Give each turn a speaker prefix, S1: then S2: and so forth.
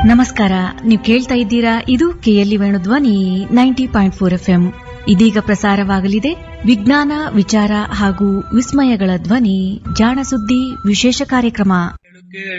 S1: ನಮಸ್ಕಾರ, ನೀವು ಕೇಳ್ತಾ ಇದ್ದೀರಾ? ಇದು ಕೆಎಲ್ಇ ವೇಣುಧ್ವನಿ 90.4 FM. ಇದೀಗ ಪ್ರಸಾರವಾಗಲಿದೆ ವಿಜ್ಞಾನ, ವಿಚಾರ ಹಾಗೂ ವಿಸ್ಮಯಗಳ ಧ್ವನಿ ಜಾಣ ಸುದ್ದಿ ವಿಶೇಷ ಕಾರ್ಯಕ್ರಮ.